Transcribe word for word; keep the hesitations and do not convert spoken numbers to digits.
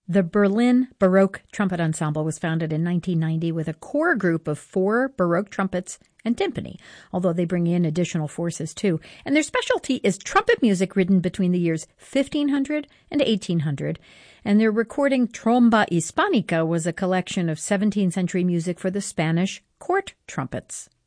The Berlin Baroque Trumpet Ensemble was founded in nineteen ninety with a core group of four Baroque trumpets and timpani, although they bring in additional forces too. And their specialty is trumpet music written between the years fifteen hundred and eighteen hundred. And their recording Tromba Hispanica was a collection of seventeenth century music for the Spanish court trumpets.